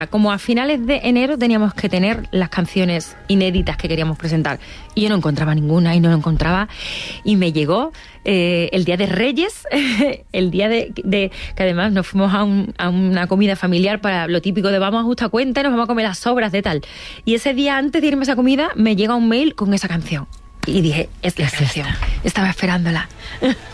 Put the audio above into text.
Como a finales de enero teníamos que tener las canciones inéditas que queríamos presentar y yo no encontraba ninguna y no lo encontraba y me llegó el día de Reyes, el día de que además nos fuimos a una comida familiar para lo típico de vamos a justa cuenta y nos vamos a comer las sobras de tal, y ese día antes de irme a esa comida me llega un mail con esa canción y dije, es la canción, estaba esperándola.